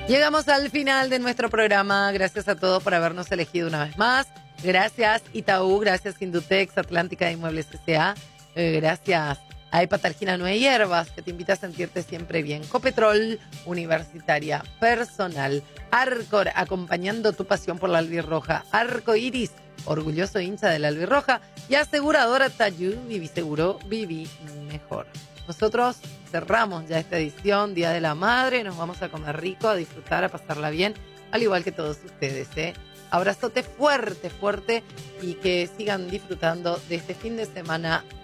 Llegamos al final de nuestro programa. Gracias a todos por habernos elegido una vez más. Gracias Itaú, gracias Indutex, Atlántica de Inmuebles S.A. Gracias a Hepatalgina Nueve Hierbas, que te invita a sentirte siempre bien. Copetrol, Universitaria Personal. Arcor, acompañando tu pasión por la albirroja. Arco Iris, orgulloso hincha de la albirroja. Y aseguradora Tayú, Viví Seguro, viví mejor. Nosotros cerramos ya esta edición, Día de la Madre. Nos vamos a comer rico, a disfrutar, a pasarla bien, al igual que todos ustedes, ¿eh? Abrazote fuerte, fuerte, y que sigan disfrutando de este fin de semana